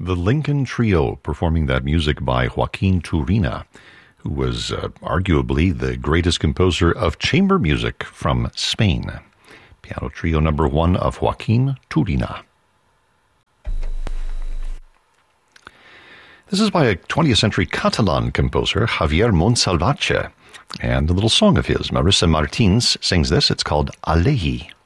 The Lincoln Trio performing that music by Joaquin Turina, who was arguably the greatest composer of chamber music from Spain. Piano Trio number 1 of Joaquin Turina. This is by a 20th century Catalan composer, Javier Montsalvatge, and a little song of his. Marisa Martins sings this. It's called Alehi.